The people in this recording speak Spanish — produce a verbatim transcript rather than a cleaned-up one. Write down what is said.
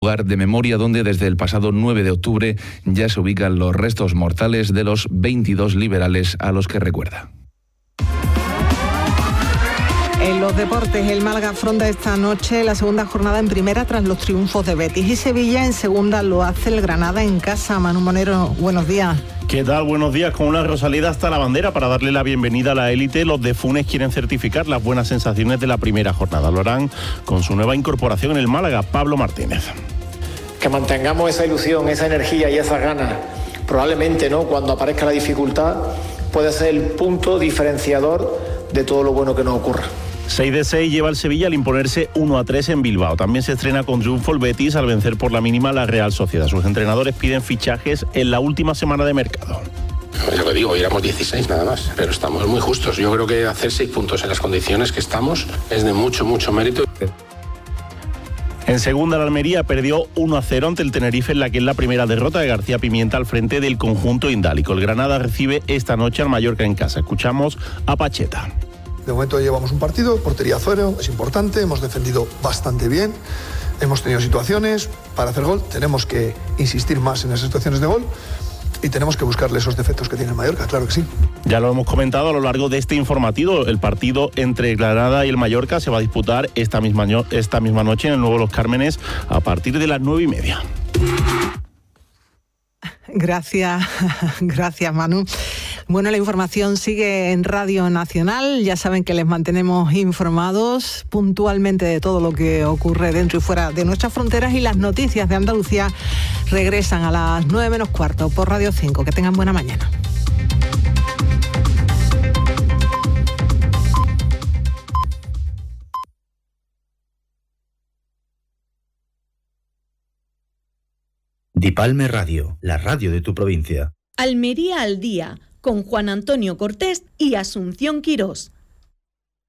Lugar de memoria donde desde el pasado nueve de octubre ya se ubican los restos mortales de los veintidós liberales a los que recuerda. En los deportes, el Málaga afronta esta noche la segunda jornada en primera tras los triunfos de Betis, y Sevilla en segunda lo hace el Granada en casa. Manu Monero, buenos días. ¿Qué tal? Buenos días. Con una rosaleda hasta la bandera para darle la bienvenida a la élite, los de Funes quieren certificar las buenas sensaciones de la primera jornada. Lo harán con su nueva incorporación en el Málaga, Pablo Martínez. Que mantengamos esa ilusión, esa energía y esas ganas. Probablemente, ¿no?, cuando aparezca la dificultad, puede ser el punto diferenciador de todo lo bueno que nos ocurra. seis de seis lleva el Sevilla al imponerse uno a tres en Bilbao. También se estrena con triunfo el Betis al vencer por la mínima la Real Sociedad. Sus entrenadores piden fichajes en la última semana de mercado. Ya lo digo, éramos dieciséis nada más, pero estamos muy justos. Yo creo que hacer seis puntos en las condiciones que estamos es de mucho, mucho mérito. En segunda, la Almería perdió uno a cero ante el Tenerife, en la que es la primera derrota de García Pimienta al frente del conjunto indálico. El Granada recibe esta noche al Mallorca en casa. Escuchamos a Pacheta. De momento llevamos un partido, portería cero, es importante, hemos defendido bastante bien, hemos tenido situaciones para hacer gol, tenemos que insistir más en esas situaciones de gol y tenemos que buscarle esos defectos que tiene el Mallorca, claro que sí. Ya lo hemos comentado a lo largo de este informativo, el partido entre Granada y el Mallorca se va a disputar esta misma, esta misma noche en el Nuevo Los Cármenes a partir de las nueve y media. Gracias, gracias Manu. Bueno, la información sigue en Radio Nacional. Ya saben que les mantenemos informados puntualmente de todo lo que ocurre dentro y fuera de nuestras fronteras, y las noticias de Andalucía regresan a las nueve menos cuarto por Radio cinco. Que tengan buena mañana. Dipalme Radio, la radio de tu provincia. Almería al día, con Juan Antonio Cortés y Asunción Quirós.